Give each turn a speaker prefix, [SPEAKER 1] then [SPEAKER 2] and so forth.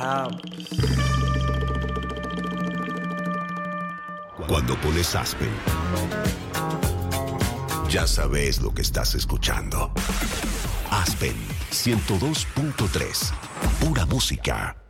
[SPEAKER 1] ya...
[SPEAKER 2] Cuando pones Aspen, ya sabes lo que estás escuchando. Aspen 102.3, pura música.